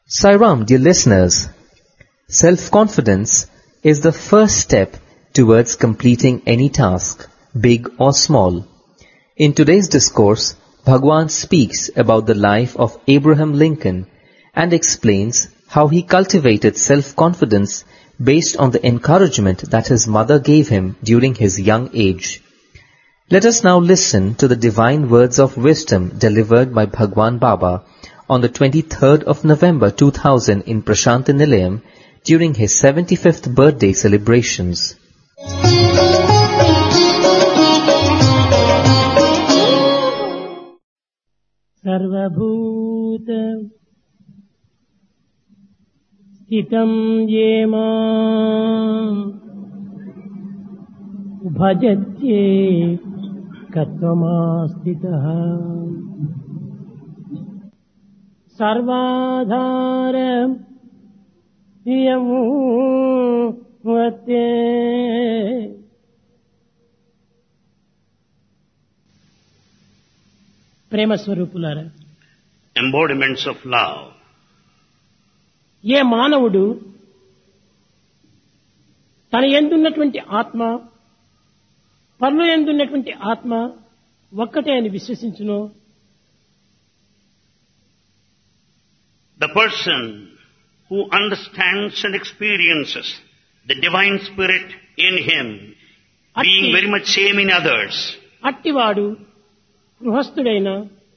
Sairam, dear listeners, self-confidence is the first step towards completing any task, big or small. In today's discourse, Bhagwan speaks about the life of Abraham Lincoln and explains how he cultivated self-confidence based on the encouragement that his mother gave him during his young age. Let us now listen to the divine words of wisdom delivered by Bhagwan Baba on the 23rd of November 2000 in Prashanti Nilayam during his 75th birthday celebrations. सर्वभूत स्थितं येमा भजत्ये कत्वमास्थितः सर्वाधार यमुवते ప్రేమ స్వరూపులారా, embodiments of love. ఏ మానవుడు తన యందున్నటువంటి ఆత్మ పరుల యందున్నటువంటి ఆత్మ ఒక్కటే అని విశ్వసించునో, The person who understands and experiences the divine spirit in him, being very much same in others, అట్టివాడు గృహస్థుడైనా,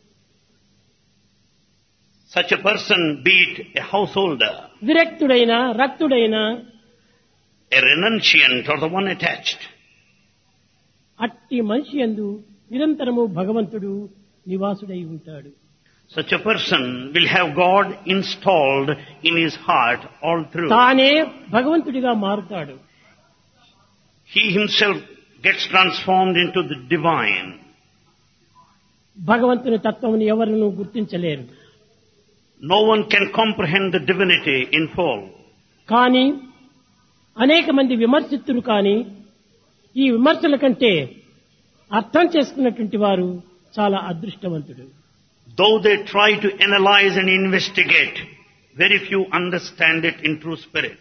such a person, be it a householder, విరక్తుడైనా, రక్తుడైనా, a renunciant or the one attached, అట్టి మనిషి యందు నిరంతరము భగవంతుడు నివాసుడై ఉంటాడు. such a person will have God installed in his heart all through. తానే భగవంతుడిగా మారుతాడు. He himself gets transformed into the divine. భగవంతుని తత్వమును ఎవరునూ గుర్తించలేరు. No one can comprehend the divinity in full. కానీ అనేక మంది విమర్శిస్తులు, కానీ ఈ విమర్శల కంటే అర్థం చేసుకున్నటువంటి వారు చాలా అదృష్టవంతుడు. Though they try to analyze and investigate, very few understand it in true spirit.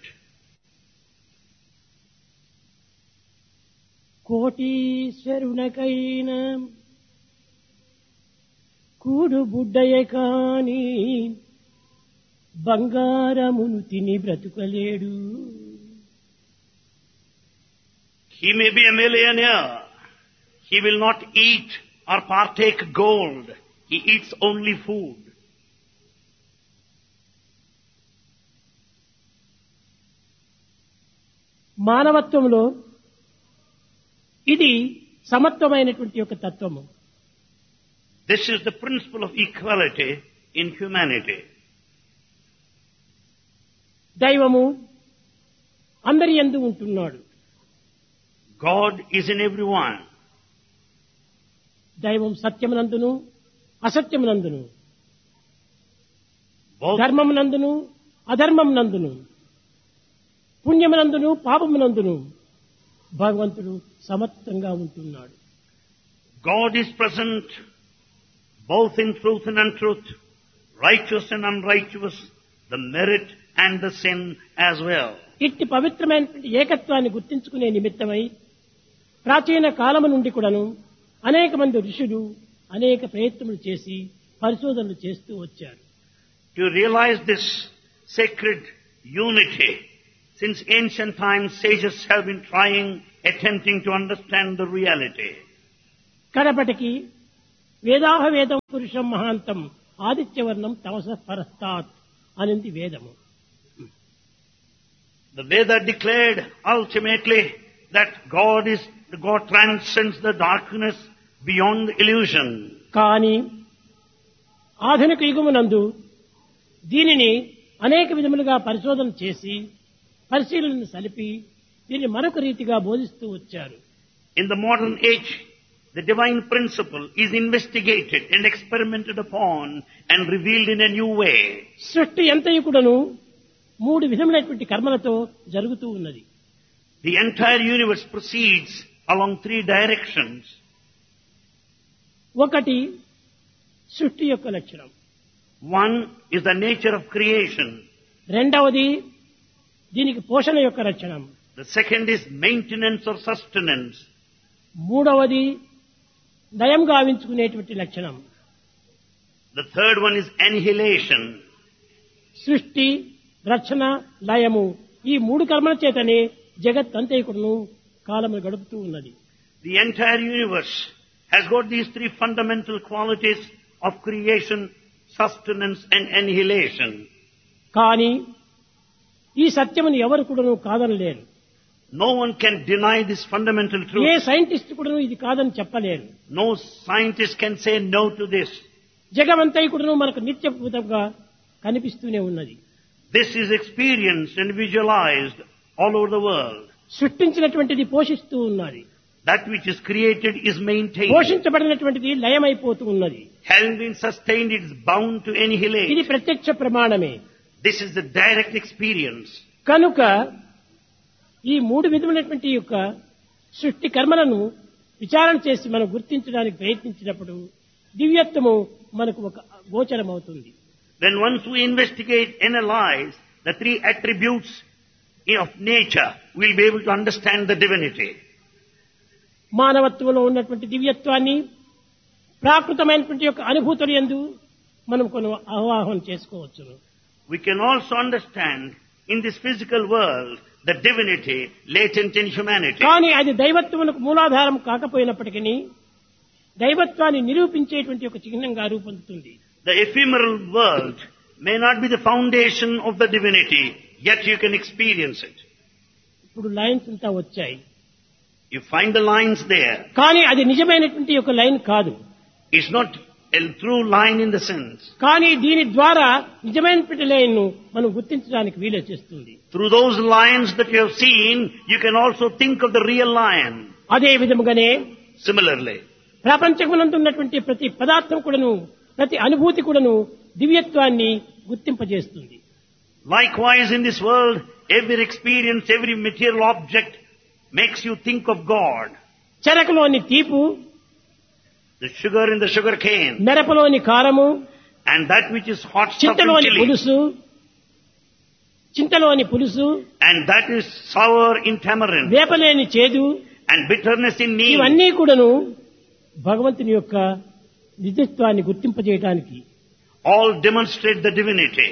కోటీశ్వరునకైనా కూడు బుడ్డయే కాని బంగారమును తిని బ్రతుకలేడు. He may be a millionaire. He will not eat or partake gold. He eats only food. మానవత్వంలో ఇది సమత్వమైనటువంటి ఒక తత్వము. This is the principle of equality in humanity. దైవము అందరి యందు ఉంటున్నాడు. God is in everyone. దైవం సత్యమునందును అసత్యమునందును, Both, ధర్మమునందును అధర్మమునందును, పుణ్యమునందును పాపమునందును భగవంతుడు సమత్వంగా ఉంటున్నాడు. God is present both in truth and untruth, righteous and unrighteous, the merit and the sin as well. ఇట్టి పవిత్రమైనటువంటి ఏకత్వాన్ని గుర్తించుకునే నిమిత్తమై ప్రాచీన కాలము నుండి కూడాను అనేక మంది ఋషులు అనేక ప్రయత్నములు చేసి పరిశోధనలు చేస్తూ వచ్చారు. To realize this sacred unity, since ancient times sages have been trying, attempting to understand the reality. కడపటికి వేదాహ వేదం పురుషం మహాంతం ఆదిత్యవర్ణం తమస పరస్తాత్ అనింది వేదము. The Veda declared ultimately that God transcends the darkness beyond the illusion. కానీ ఆధునిక యుగమునందు దీనిని అనేక విధములుగా పరిశోధన చేసి పరిశీలనను సలిపి దీన్ని మరొక రీతిగా బోధిస్తూ వచ్చారు. In the modern age, the divine principle is investigated and experimented upon and revealed in a new way. సృష్టి ఎంతయు కూడాను మూడు విధములైనటువంటి కర్మలతో జరుగుతూ ఉన్నది. The entire universe proceeds along three directions. ఒకటి సృష్టి యొక్క లక్షణం. One is the nature of creation. రెండవది దీనికి పోషణ యొక్క లక్షణం. The second is maintenance or sustenance. మూడవది లయం గావించుకునేటువంటి లక్షణం. The third one is annihilation. సృష్టి, రక్షణ, లయము ఈ మూడు కర్మల చేతనే జగత్ అంతైకుడును కాలము గడుపుతూ ఉన్నది. The entire universe has got these three fundamental qualities of creation, sustenance and annihilation. కానీ ఈ సత్యమును ఎవరు కూడాను కాదనలేరు. No one can deny this fundamental A truth. Scientist కూడాను ఇది కాదని చెప్పలేరు. No scientist can say no to this. జగమంతైకుడును మనకు నిత్యభూతంగా కనిపిస్తూనే ఉన్నది. This is experienced and visualized all over the world. సృష్టించినటువంటిది పోషిస్తూ ఉన్నది. That which is created is maintained. పోషించబడినటువంటిది లయమైపోతూ ఉన్నది. Having been sustained, it is bound to ఇది annihilate. ప్రత్యక్ష ప్రమాణమే. This is the direct experience. కనుక ఈ మూడు విధమైనటువంటి యొక్క సృష్టి కర్మలను విచారణ చేసి మనం గుర్తించడానికి ప్రయత్నించినప్పుడు దివ్యత్వము మనకు ఒక గోచరం అవుతుంది. Then once we investigate, analyze the three attributes of nature, we'll be able to understand the divinity. మానవత్వంలో ఉన్నటువంటి దివ్యత్వాన్ని ప్రాకృతమైనటువంటి యొక్క అనుభూతులు యందు మనం కొన్ని ఆవాహన చేసుకోవచ్చు. We can also understand in this physical world the divinity latent in humanity. కానీ అది దైవత్వమునకు మూలాధారం కాకపోయినప్పటికీ దైవత్వాన్ని నిరూపించేటువంటి ఒక చిహ్నంగా రూపొందుతుంది. The ephemeral world may not be the foundation of the divinity, yet you can experience it. ఇప్పుడు లైన్స్ అంతా వచ్చాయి. You find the lines there. కానీ అది నిజమైనటువంటి ఒక లైన్ కాదు. It's not a true line in the sense. కానీ దీని ద్వారా నిజమైనటువంటి లైన్ ను మనం గుర్తించడానికి వీలు చేస్తుంది. Through those lines that you have seen, you can also think of the real lion. అదే విధముగానే Similarly, ప్రపంచమునందు ఉన్నటువంటి ప్రతి పదార్థం కూడాను ప్రతి అనుభూతి కూడాను దివ్యత్వాన్ని గుర్తింపజేస్తుంది. likewise in this world, every experience, every material object makes you think of God. చెరకులోని తీపు, The sugar in the sugar cane, మిరపలోని కారము, and that which is hot stuff in చింతలోని chili, పులుసు, చింతలోని పులుసు, and that is sour in tamarind, వేపలేని చేదు, and bitterness in neem. ఇవన్నీ కూడాను భగవంతుని యొక్క నిజత్వాన్ని గుర్తింపజేయడానికి. All demonstrate the divinity.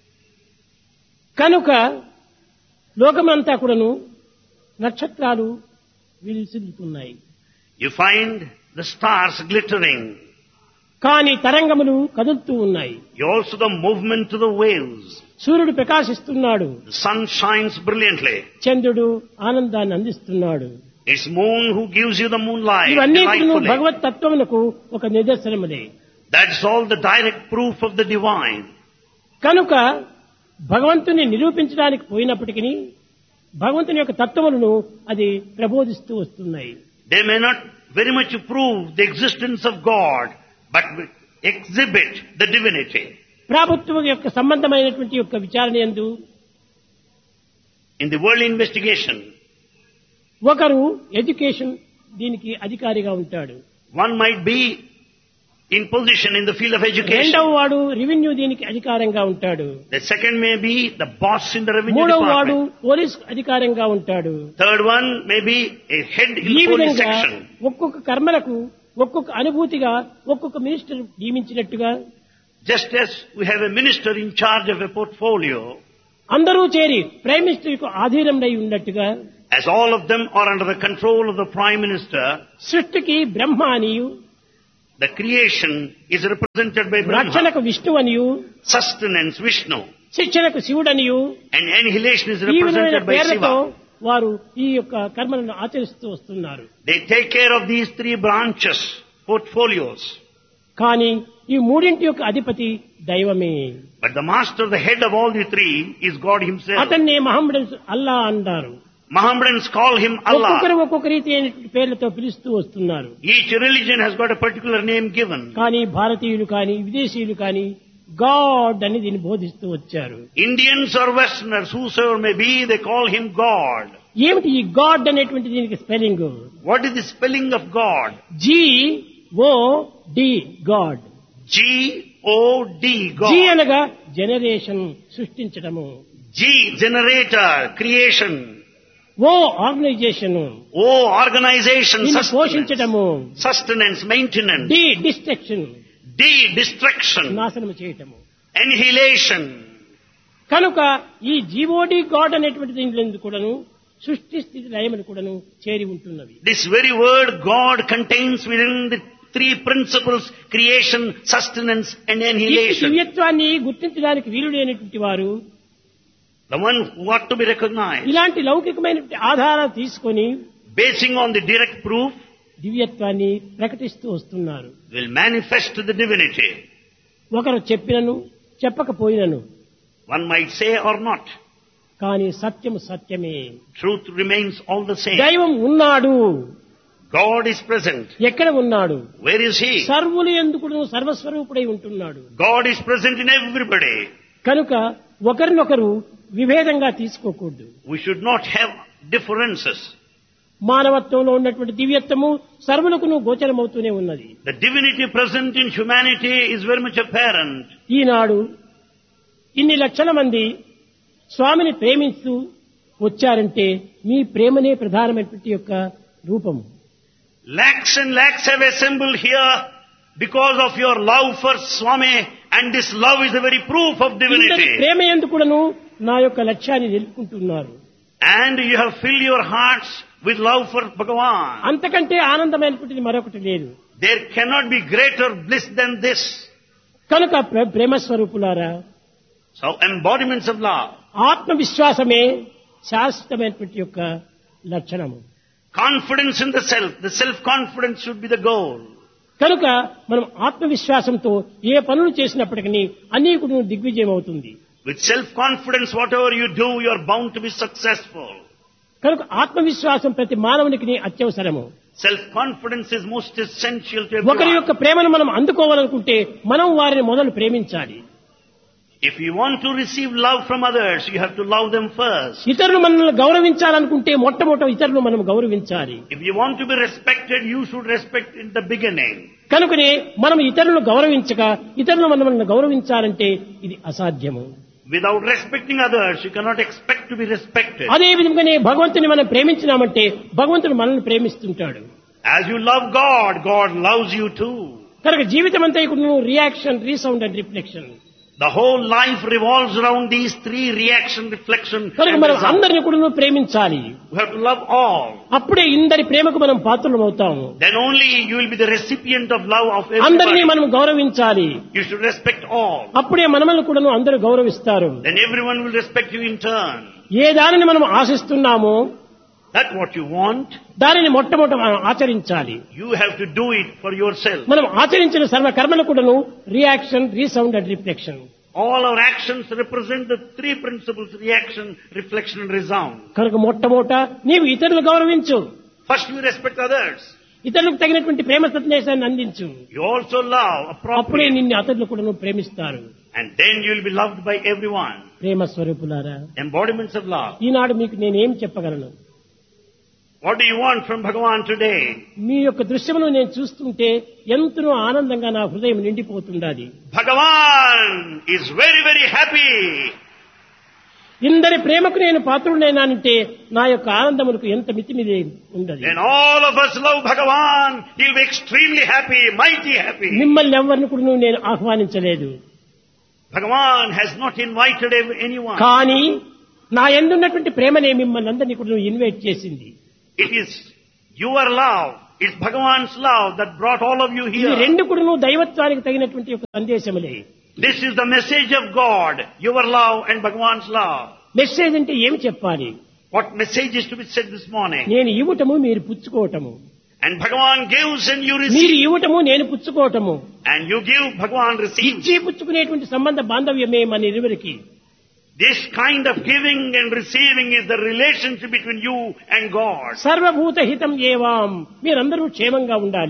కనుక లోకమంతా కూడాను నక్షత్రాలు విలిసిల్లుతున్నాయి. You find the stars glittering. కానీ తరంగములు కదులుతూ ఉన్నాయి. You also the movement to the waves. సూర్యుడు ప్రకాశిస్తున్నాడు. The sun shines brilliantly. చంద్రుడు ఆనందాన్ని అందిస్తున్నాడు. It's moon who gives you the moonlight ఇవన్నీ delightfully. భగవత్ తత్వమునకు ఒక నిదర్శనములే. That's all the direct proof of the divine. కనుక భగవంతుని నిరూపించడానికి పోయినప్పటికీ భగవంతుని యొక్క తత్వములను అది ప్రబోధిస్తూ వస్తున్నాయి. They may not very much prove the existence of God, but exhibit the divinity. ప్రభుత్వం యొక్క సంబంధమైనటువంటి యొక్క విచారణ యందు In the world investigation, ఒకరు ఎడ్యుకేషన్ దీనికి అధికారిగా ఉంటాడు. one might be in position in the field of education. రెండవ వాడు రెవెన్యూ దీనికి అధికారంగా ఉంటాడు. The second may be the boss in the revenue మూడవ వాడు department. పోలీస్ అధికారంగా ఉంటాడు. Third one may be a head in ఈ the police విధంగా section. ఒక్కొక్క కర్మలకు ఒక్కొక్క అనుభూతిగా ఒక్కొక్క minister నియమించినట్టుగా Just as we have a minister in charge of a portfolio, అందరూ చేరి ప్రైమ్ మినిస్టర్ కు ఆధీనంలో ఉన్నట్టుగా as all of them are under the control of the prime minister, సృష్టికి బ్రహ్మ అనియు, the creation is represented by Brahma, రక్షణకు విష్ణు అనియు, sustenance Vishnu, శిక్షణకు శివుడనియు, and annihilation is ఈ విధమైన represented by పేర్లతో Shiva. వారు ఈ యొక్క కర్మలను ఆచరిస్తూ వస్తున్నారు. They take care of these three branches, portfolios. కానీ ఈ మూడింటి యొక్క అధిపతి దైవమే. But the master, the head of all the three, is God himself. అతన్ని మహమ్మద్ అల్లా అంటారు. Mohammedans call him ఒక్కొక్కరు Allah. ఒక్కొక్క రీతి అయినటువంటి పేర్లతో పిలుస్తూ వస్తున్నారు. Each religion has got a particular name given. కానీ భారతీయులు కానీ విదేశీయులు కానీ గాడ్ అని దీన్ని బోధిస్తూ వచ్చారు. Indians or Westerners, whosoever may be, they call him God. ఏమిటి ఈ గాడ్ అనేటువంటి దీనికి spelling? What is the spelling of God? GOD God. G G-O-D, God. G అనగా జనరేషన్, సృష్టించడము. G, generator, creation. ఓ ఆర్గనైజేషన్, O, organization, దీన్ని sustenance. పోషించడము. Sustenance, maintenance. D destruction, D, destruction. నాశనం చేయటము. Annihilation. కనుక ఈ జీవోడి గాడ్ అనేటువంటి దీంట్లో కూడాను సృష్టి స్థితి లయములు కూడాను చేరి ఉంటున్నవి. This very word God contains within the three principles: creation, sustenance and ఈ annihilation. దివ్యత్వాన్ని గుర్తించడానికి వీలుడైనటువంటి వారు The one who ought to be recognized, ఇలాంటి లౌకికమైనటువంటి ఆధారాలు తీసుకొని basing on the direct proof, దివ్యత్వాన్ని ప్రకటిస్తూ వస్తున్నారు. will manifest the divinity. ఒకరు చెప్పినను చెప్పకపోయినను, One might say or not. కానీ సత్యము సత్యమే. Truth remains all the same. దైవం ఉన్నాడు. God is present. ఎక్కడ ఉన్నాడు? Where is He? సర్వులు ఎందుకు సర్వస్వరూపుడై ఉంటున్నాడు. God is present in everybody. కనుక ఒకరినొకరు విభేదంగా తీసుకోకూడదు. We should not have differences. మానవత్వంలో ఉన్నటువంటి దివ్యత్వము సర్వులకును గోచరమవుతూనే ఉన్నది. The divinity present in humanity is very much apparent. ఈనాడు ఇన్ని లక్షల మంది స్వామిని ప్రేమిస్తూ వచ్చారంటే మీ ప్రేమనే ప్రధానమైనటువంటి యొక్క రూపము. Lakhs and lakhs have assembled here because of your love for Swami, and this love is the very proof of ఇంతటి divinity. ప్రేమ ఎందుకును నా యొక్క లక్ష్యాన్ని నిలుపుకుంటున్నారు. And you have filled your hearts with love for Bhagavan. అంతకంటే ఆనందమైనటువంటిది మరొకటి లేదు. There cannot be greater bliss than this. కనుక ప్రేమ స్వరూపులారా, So embodiments of love, ఆత్మవిశ్వాసమే శాశ్వతమైనటువంటి యొక్క లక్షణము. confidence in the self-confidence should be the goal. కనుక మనం ఆత్మవిశ్వాసంతో ఏ పనులు చేసినప్పటికీ అన్నీ కూడా దిగ్విజయం అవుతుంది. With self-confidence, whatever you do, you are bound to be successful. కనుక ఆత్మవిశ్వాసం ప్రతి మానవునికి అత్యవసరము. Self-confidence is most essential to ఒకరి everyone. యొక్క ప్రేమను మనం అందుకోవాలనుకుంటే మనం వారిని మొదలు ప్రేమించాలి. If you want to receive love from others, you have to love them first. ఇతరులు మనల్ని గౌరవించాలనుకుంటే మొట్టమొదట ఇతరులు మనం గౌరవించాలి. If you want to be respected, you should respect in the beginning. కనుకనే మనం ఇతరులను గౌరవించక ఇతరులు మనల్ని గౌరవించాలంటే ఇది అసాధ్యము. Without respecting others, you cannot expect to be respected. అదే విధంగానే భగవంతుని మనం ప్రేమించినామంటే భగవంతుడు మనల్ని ప్రేమిస్తుంటాడు. As you love God, God loves you too. కనుక జీవితం అంతా ఇప్పుడు reaction, resound and reflection. The whole life revolves around these three: reaction, reflection, కనుక and మనం result. అందరిని కూడా ప్రేమించాలి. You have to love all. అప్పుడే ఇందరి ప్రేమకు మనం పాత్రలం అవుతాము. Then only you will be the recipient of love of అందరినీ everybody. మనం గౌరవించాలి. You should respect all. అప్పుడే మనల్ని కూడా అందరూ గౌరవిస్తారు. Then everyone will respect you in turn. ఏ దానిని మనం ఆశిస్తున్నామో That's what you want. దానిని మొట్టమొదట మనం ఆచరించాలి. You have to do it for yourself. మనం ఆచరించిన సర్వ కర్మలు కూడాను reaction, resound and reflection. All our actions represent the three principles: reaction, reflection and resound. కనుక మొట్టమొదట నీవు ఇతరులు గౌరవించు. First you respect others. ఇతరులకు తగినటువంటి ప్రేమ సందేశాన్ని అందించు. You also love అప్పుడే appropriately. నిన్ను అతరులు కూడా ప్రేమిస్తారు. And then you will be loved by everyone. ప్రేమ స్వరూపులారా, Embodiments of love. ఈనాడు మీకు నేనేం చెప్పగలను? What do you want from Bhagavan today? మీ యొక్క దృశ్యమును నేను చూస్తుంటే ఎంతనో ఆనందంగా నా హృదయం నిండిపోతుండాలి. Bhagavan is very, very happy. ఇందరి ప్రేమకు నేను పాత్రుడైనానంటే నా యొక్క ఆనందములకు ఎంత మితిమిది ఉండదు. When all of us love Bhagavan, he will be extremely happy, mighty happy. మిమ్మల్ని ఎవరిని కూడా నేను ఆహ్వానించలేదు. Bhagavan has not invited anyone. కానీ నా యందున్నటువంటి ప్రేమనే మిమ్మల్ని అందరినీ కూడా ఇన్వైట్ చేసింది. It is your love, it's Bhagavan's love that brought all of you ఇది here. రెండు కూడా దైవత్వానికి తగినటువంటి ఒక సందేశములే. This is the message of God, your love and Bhagavan's love. Message అంటే ఏమి చెప్పాలి? What message is to be said this morning? నేను ఇవ్వటము, మీరు పుచ్చుకోవటము. And Bhagavan gives and you మీరు receive. ఇవ్వటము, నేను పుచ్చుకోవటము. And you give, Bhagavan receives. ఇచ్చి పుచ్చుకునేటువంటి సంబంధ బాంధవ్యమే మన ఇరువురికి. This kind of giving and receiving is the relationship between you and God. సర్వభూత హితం ఏవాం, మీరందరూ క్షేమంగా ఉండాలి.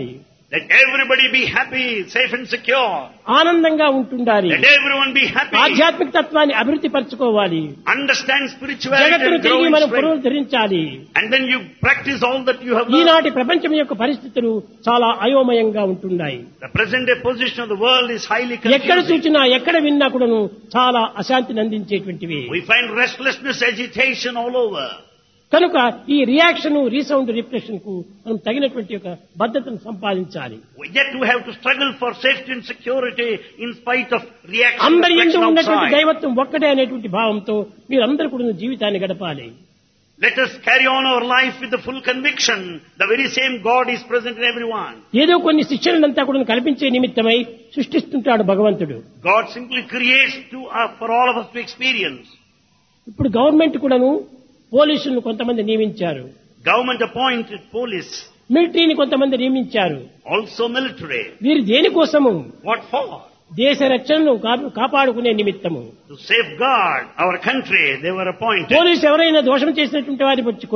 Let everybody be happy, safe and secure. ఆనందంగా ఉంటుండాలి. Let everyone be happy. ఆధ్యాత్మిక తత్వాన్ని అభివృద్ధి పరచుకోవాలి. Understand spirituality జగత్తును and grow తిరిగి in మనం strength. పునరుద్ధరించాలి. And then you practice all that you have learned. ఈనాటి ప్రపంచం యొక్క పరిస్థితులు చాలా అయోమయంగా ఉంటున్నాయి. The present day position of the world is highly ఎక్కడ confusing. చూసినా ఎక్కడ విన్నా కూడాను చాలా అశాంతిని అందించేటువంటివి. We find restlessness, agitation all over. కనుక ఈ రియాక్షన్, రీసౌండ్, రిఫ్లెక్షన్ కు మనం తగినటువంటి ఒక భద్రతను సంపాదించాలి. Yet we have to struggle for safety and security in spite of reaction and అందరి యందు reflection ఉన్నటువంటి outside. దైవత్వం ఒక్కటే అనేటువంటి భావంతో మీరందరూ కూడా జీవితాన్ని గడపాలి. Let us carry on our life with the full conviction the very same God is present in everyone. ఏదో కొన్ని శిక్షణలంతా కూడా కల్పించే నిమిత్తమై సృష్టిస్తుంటాడు భగవంతుడు. God simply creates for all of us to experience. ఇప్పుడు గవర్నమెంట్ కూడాను పోలీసులను కొంతమంది నియమించారు. Government appointed police, మిలిటరీని కొంతమంది నియమించారు. also military. వీరు దేనికోసము? What for? దేశ రక్షణను కాపాడుకునే నిమిత్తము. To safeguard our country, they were appointed. Police ఎవరైనా దోషం చేసినటువంటి వారిని వచ్చి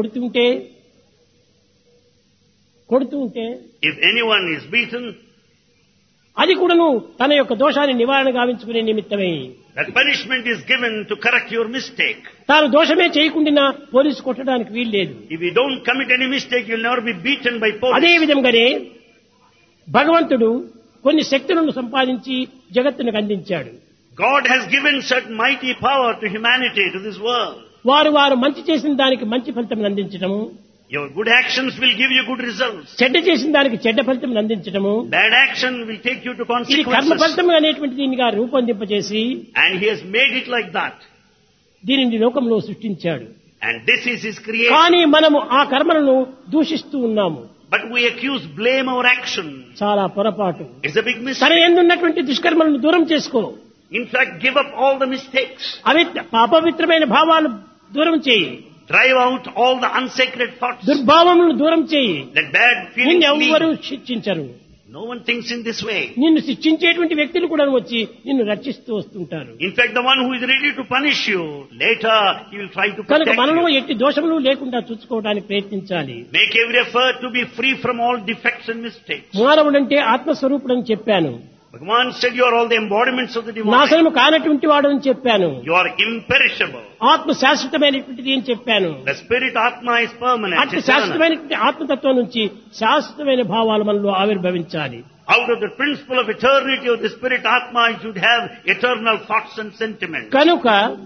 కొడుతూ ఉంటే If anyone is beaten, అది కూడాను తన యొక్క దోషాన్ని నివారణ గావించుకునే నిమిత్తమే. that punishment is given to correct your mistake. తాను దోషమే చేయకుండా పోలీసు కొట్టడానికి వీలు లేదు. If you don't commit any mistake, you'll never be beaten by police. అదే విధంగానే భగవంతుడు కొన్ని శక్తులను సంపాదించి జగత్తునికి అందించాడు. God has given certain mighty power to humanity, to this world. వారు మంచి చేసిన దానికి మంచి ఫలితం అందించడము, Your good actions will give you good results. చెడ్డ చేసిన దానికి చెడ్డ ఫలితం అందించడము, Bad action will take you to ఇది కర్మ consequences. ఫలితం అనేటువంటి దీనిగా రూపొందింపజేసి And He has made it like that. దీనిని లోకంలో సృష్టించాడు. And this is His creation. కానీ మనము ఆ కర్మలను దూషిస్తూ ఉన్నాము. But we blame our action. చాలా పొరపాటు. It's a big తన mistake. యందున్నటువంటి దుష్కర్మలను దూరం చేసుకో. In fact, give up all the mistakes. పాపవిత్రమైన భావాలు దూరం చేయి. Drive out all the unsacred thoughts. దుర్భావములను దూరం చేయి. Let bad feelings నిన్ను ఎవ్వరూ leave. శిక్షించరు. No one thinks in this way. నిన్ను శిక్షించేటువంటి వ్యక్తులు కూడా వచ్చి నిన్ను రక్షిస్తూ వస్తుంటారు. In fact, the one who is ready to punish you, later he will try to కనుక protect మనలో you. ఎట్టి దోషములు లేకుండా చూసుకోవడానికి ప్రయత్నించాలి. Make every effort to be free from all defects and mistakes. మానవుడంటే ఆత్మస్వరూపుడు అని చెప్పాను. Bhagavan said you are all the embodiments of the divine. నాశనము కానటువంటి వాడు అని చెప్పాను. You are imperishable. ఆత్మ శాశ్వతమైనటువంటిది అని చెప్పాను. The spirit Atma is permanent. అట్టి eternal. శాశ్వతమైనటువంటి ఆత్మతత్వం నుంచి శాశ్వతమైన భావాలు మనలో ఆవిర్భవించాలి. Out of the principle of eternity of the spirit Atma, you should have eternal thoughts and sentiments. కనుక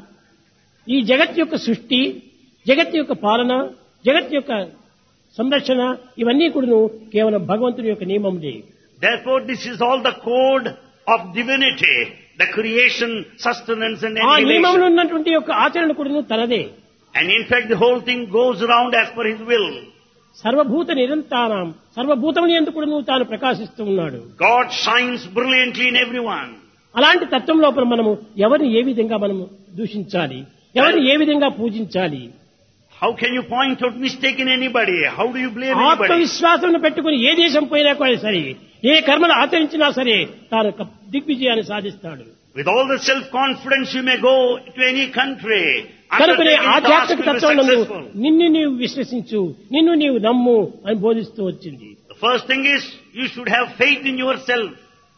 ఈ జగత్ యొక్క సృష్టి, జగత్ యొక్క పాలన, జగత్ యొక్క సంరక్షణ ఇవన్నీ కూడా కేవలం భగవంతుని యొక్క నియమములే. Therefore, this is all the code of divinity, the creation, sustenance and ఆ నియమంలో annihilation. ఉన్నటువంటి యొక్క ఆచరణ కూడా తనదే. And in fact, the whole thing goes around as per His will. సర్వభూత నిరంతరం, సర్వభూతముని ఎందుకు కూడా తాను ప్రకాశిస్తూ ఉన్నాడు. God shines brilliantly in everyone. అలాంటి తత్వం లోపల మనము ఎవరిని ఏ విధంగా మనము దూషించాలి, ఎవరిని ఏ విధంగా పూజించాలి. How can you point out mistake in anybody? How do you blame anybody? ఆత్మవిశ్వాసం పెట్టుకుని ఏ దేశం పోయినా కూడా సరే, ఏ కర్మలు ఆచరించినా సరే తాను దిగ్విజయాన్ని సాధిస్తాడు. With all the self-confidence you may go to any country. కనుకనే Undertaking task ఆధ్యాత్మిక will be తత్వం successful. నిన్ను నీవు విశ్వసించు, నిన్ను నీవు నమ్ము అని బోధిస్తూ వచ్చింది. The first thing is you should have faith in yourself.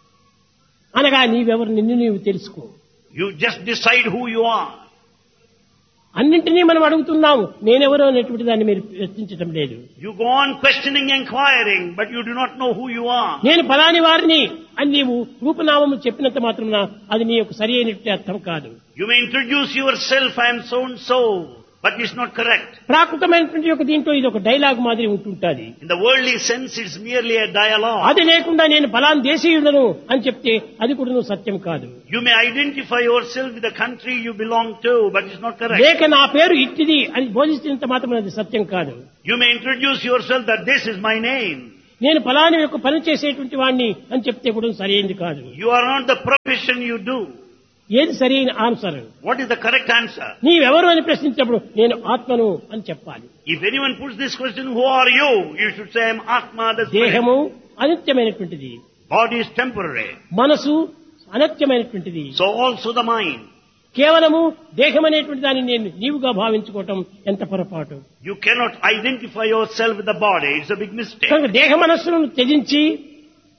అనగా నీవెవరు నిన్ను నీవు తెలుసుకో. You just decide who you are. అన్నింటినీ మనం అడుగుతున్నాము, నేనెవరో అనేటువంటి దాన్ని మీరు ప్రశ్నించడం లేదు. You go on questioning, inquiring, but you do not know who you are. నేను ఫలాని వారిని అని నీవు రూపనామము చెప్పినంత మాత్రమున అది నీ యొక్క సరి అయినటువంటి అర్థం కాదు. You may introduce yourself, I am so and so, but it's not correct. ప్రాకృతమైనటువంటి యొక్క దీంట్లో ఇది ఒక డైలాగ్ మాదిరి ఉంటుంటుంది. In the worldly sense, it's merely a dialogue. అది లేకుండా నేను ఫలాని దేశీయుడను అని చెప్తే అది కూడా సత్యం కాదు. You may identify yourself with the country you belong to, but it's not correct. లేక నా పేరు ఇట్టిది అని బోధించినంత మాత్రం అది సత్యం కాదు. You may introduce yourself that this is my name. నేను ఫలాని యొక్క పని చేసేటువంటి వాడిని అని చెప్తే కూడా సరైనది కాదు. You are not the profession you do. ఏది సరైన answer? What is the correct answer? నీవెవరు అని ప్రశ్నించినప్పుడు నేను ఆత్మను అని చెప్పాలి. If anyone puts this question, who are you? You should say, I am Atma, the spirit. దేహము అనిత్యమైనటువంటిది, Body is temporary. మనసు అనిత్యమైనటువంటిది. So also the mind. కేవలము దేహం అనేటువంటి దాన్ని నేను నీవుగా భావించుకోవటం ఎంత పొరపాటు. You cannot identify yourself with the body. It's a big mistake. కనుక దేహ మనస్సులను త్యజించి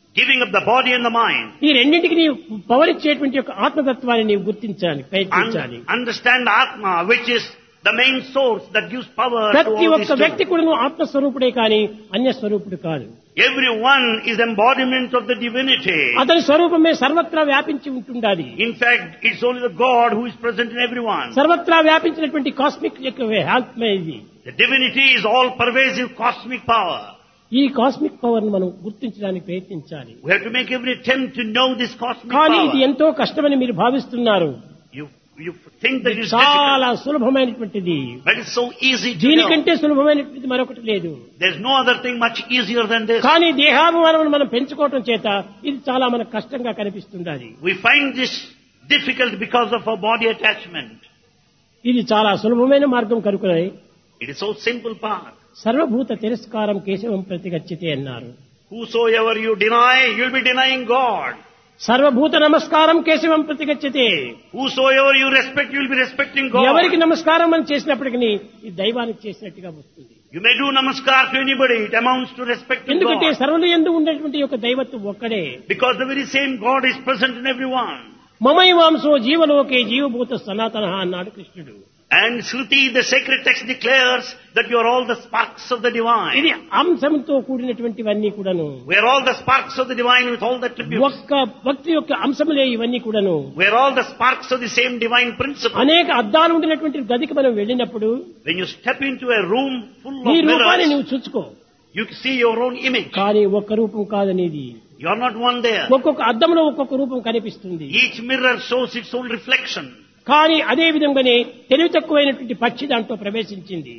giving up the body and the mind. ఈ రెండింటికి నీవు పవర్ ఇచ్చేటువంటి యొక్క ఆత్మతత్వాన్ని నీవు గుర్తించాలి, ప్రయత్నించాలి. Understand Atma, which is the main source that gives power to ప్రతి all ఒక్క these వ్యక్తి two. కూడా ఆత్మస్వరూపుడే కానీ అన్య స్వరూపుడు కాదు. Everyone is embodiment of the divinity. అతని స్వరూపమే సర్వత్రా వ్యాపించి ఉంటుండాలి. In fact, it's only the God who is present in everyone. సర్వత్రా వ్యాపించినటువంటి కాస్మిక్ యొక్క ఆత్మే ఇది. The divinity is all pervasive cosmic power. ఈ కాస్మిక్ పవర్ ను మనం గుర్తించడానికి ప్రయత్నించాలి. We have to make every attempt to know this cosmic కానీ ఇది power. ఎంతో కష్టమని మీరు భావిస్తున్నారు. You think that it's చాలా difficult, సులభమైనటువంటిది. but it's so easy to know. దీనికంటే సులభమైనటువంటిది మరొకటి లేదు. There's no other thing much easier than this. కానీ దేహాభిమానం మనం పెంచుకోవటం చేత ఇది చాలా మనకు కష్టంగా కనిపిస్తుంది. We find this difficult because of our body attachment. ఇది చాలా సులభమైన మార్గం కనుకనే It is so simple path. సర్వభూత తిరస్కారం కేశవం ప్రతిగచ్చతే అన్నారు. Whosoever you deny, you'll be denying God. సర్వభూత నమస్కారం కేశవం ప్రతిగచ్చతే. Whosoever you respect, you'll be respecting God. ఎవరికి నమస్కారం అని చేసినప్పటికీ ఈ దైవానికి చేసినట్టుగా వస్తుంది. You may do namaskar to anybody, it amounts to respecting ఎందుకంటే God. సర్వుల యందు ఉండేటువంటి యొక్క దైవత్వం ఒక్కడే. Because the very same God is present in everyone. మమైవాంసో జీవలోకే జీవభూత సనాతన అన్నాడు కృష్ణుడు. And Shruti, the sacred text declares that you are all the sparks of the ఇది divine. అంశంతో కూడినటువంటివన్నీ కూడాను. We are all the sparks of the divine with all the attributes. ఒక్క భక్తి యొక్క అంశములే ఇవన్నీ కూడాను. We are all the sparks of the same divine principle. అనేక అద్దాలు ఉండినటువంటి గదికి మనం వెళ్ళినప్పుడు When you step into a room full నీ of రూపాన్ని mirrors, నువ్వు చూసుకో. you see your own image. కానీ ఒక్క రూపం కాదనేది. You are not one there. ఒక్కొక్క అద్దంలో ఒక్కొక్క రూపం కనిపిస్తుంది. Each mirror shows its own reflection. కానీ అదే విధంగానే తెలివి తక్కువైనటువంటి పక్షి దాంట్లో ప్రవేశించింది.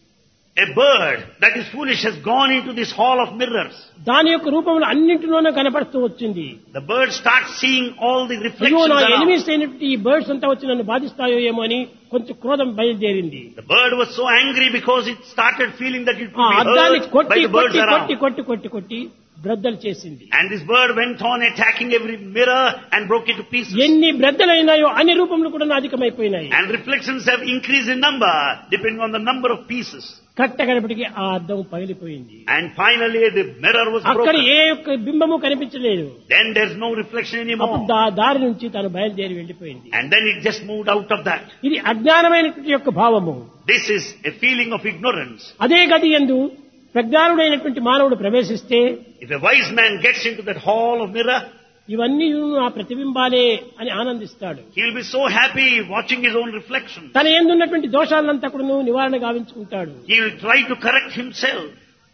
A bird that is foolish has gone into this hall of mirrors. దాని యొక్క రూపంలో అన్నింటిలోనూ కనపడుతూ వచ్చింది. The bird starts seeing all the అయ్యో reflections నా around. ఎనిమిస్ అయినటువంటి ఈ బర్డ్స్ అంతా వచ్చి నన్ను బాధిస్తాయో ఏమో అని కొంచెం క్రోధం బయలుదేరింది. The bird was so angry because it started feeling that it ఆ could be అద్దాన్ని hurt కొట్టి by the birds కొట్టి around. కొట్టి కొట్టి కొట్టి కొట్టి బ్రద్దలు చేసింది. And this bird went on attacking every mirror and broke it to pieces. ఎన్ని బ్రద్దలైనాయో అన్ని రూపంలో కూడా అధికమైపోయినాయి. And reflections have increased in number depending on the number of pieces. కట్టగడపటికి ఆ అద్దం పగిలిపోయింది. And finally the mirror was అక్కడ broken. ఏ ఒక్క బింబము కనిపించలేదు. Then there's no reflection అప్పుడు anymore. దారి నుంచి తను బయలుదేరి వెళ్ళిపోయింది. And then it just moved out of that. ఇది అజ్ఞానమైనటువంటి యొక్క భావము. This is a feeling of ignorance. అదే గది యందు ప్రజ్ఞానుడైనటువంటి మానవుడు ప్రవేశిస్తే If a wise man gets into that hall of mirror, ఇవన్నీ ఆ ప్రతిబింబాలే అని ఆనందిస్తాడు. he'll be so happy watching his own reflection. తన ఎందున్నటువంటి దోషాలంతా కూడా నివారణ గావించుకుంటాడు. He will try to correct himself.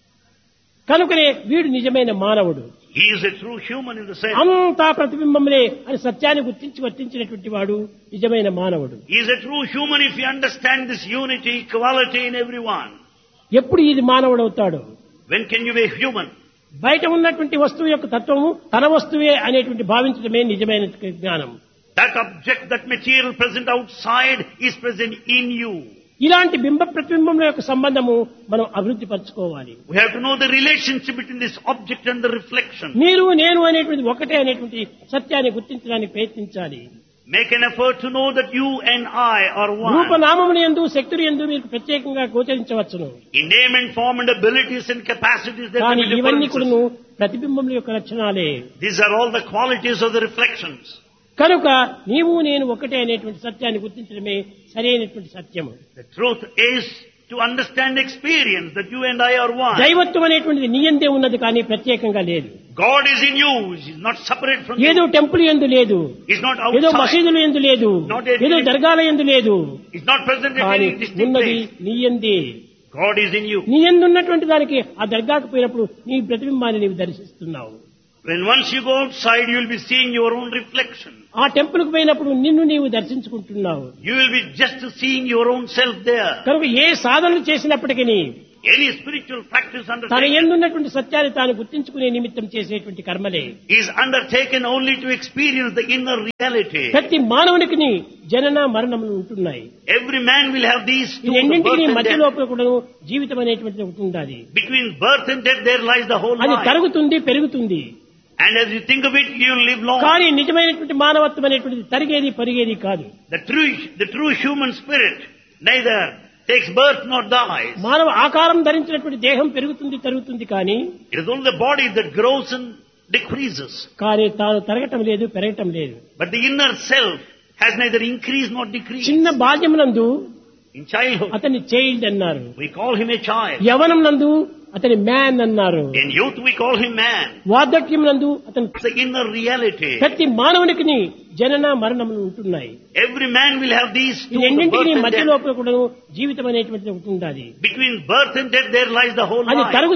కనుకనే వీడు నిజమైన మానవుడు. He is a true human in the sense. అంతా ప్రతిబింబములే అని సత్యాన్ని గుర్తించి వర్తించినటువంటి వాడు నిజమైన మానవుడు. He is a true human if he understands this unity, equality in everyone. ఎప్పుడు ఇది మానవుడు అవుతాడు? When can you be human? బయట ఉన్నటువంటి వస్తువు యొక్క తత్వము తన వస్తువే అనేటువంటి భావించడమే నిజమైన జ్ఞానం. That object, that material present outside is present in you. ఇలాంటి బింబ ప్రతిబింబముల యొక్క సంబంధము మనం అభివృద్ధి పరచుకోవాలి. We have to know the relationship between this object and the reflection. మీరు నేను అనేటువంటి ఒకటే అనేటువంటి సత్యాన్ని గుర్తించడానికి ప్రయత్నించాలి. Make an effort to know that you and I are one. రూపనామముల యందు శక్తులు యందు మీకు ప్రత్యేకంగా గోచరించవచ్చును. In name and form and abilities and capacities there కానీ may be ఇవన్నీ differences. కూడా ప్రతిబింబముల యొక్క లక్షణాలే. These are all the qualities of the reflections. కనుక నీవు నేను ఒకటే అనేటువంటి సత్యాన్ని గుర్తించడమే సరైనటువంటి సత్యము. The truth is to understand experience that you and I are one. దైవత్వం అనేటువంటిది నీ యందే ఉన్నది కానీ ప్రత్యేకంగా లేదు. God is in you. He is not separate from ఏదో you. టెంపుల్ యందు లేదు, He is not ఏదో outside. మసీదుల యందు లేదు, ఏదో దర్గాల యందు లేదు, He is not present at కానీ any distinct ఉన్నది place. నీ యందే. God is in you. నీ యందు ఉన్నటువంటి దానికి ఆ దర్గాకు పోయినప్పుడు నీ ప్రతిబింబాన్ని నీవు దర్శిస్తున్నావు. When once you go outside, you will be seeing your own reflection. ఆ టెంపుల్ కు పోయినప్పుడు నిన్ను నీవు దర్శించుకుంటున్నావు. You will be just seeing your own self there. కనుక ఏ సాధనలు చేసినప్పటికీ Any spiritual practice తన undertaken ఎందున్నటువంటి సత్యాన్ని తాను గుర్తించుకునే నిమిత్తం చేసేటువంటి కర్మలే. is undertaken only to experience the inner reality. ప్రతి మానవునికి జనన మరణములు ఉంటున్నాయి. Every man will have these ఈ two, the రెండింటికి birth and మధ్య death. లోపల కూడా జీవితం అనేటువంటిది ఒకటి ఉండాలి. Between birth and death there lies the whole అది life. తరుగుతుంది పెరుగుతుంది. And as you think of it, you will live long. కానీ నిజమైనటువంటి మానవత్వం అనేటువంటిది తరిగేది పరిగేది కాదు. The true human spirit neither takes birth nor dies. మానవ ఆకారం ధరించినటువంటి దేహం పెరుగుతుంది తరుగుతుంది కానీ It is only the body that grows and decreases. కానీ తాను తరగటం లేదు, పెరగటం లేదు. But the inner self has neither increased nor decreased. చిన్న బాల్యమునందు In childhood, అతని చైల్డ్ అన్నారు, we call him a child. యవనం నందు అతని మ్యాన్ అన్నారు, In youth, we call him man. వార్ధక్యం నందు అతని. It's the inner reality. ప్రతి మానవునికి జనన మరణములు ఉంటున్నాయి. Every man will have these ఈ two, the రెండింటికి birth and మధ్య death. లోపల కూడా జీవితం అనేటువంటిది ఒకటి ఉండాలి. Between birth and death, there lies the whole అది life.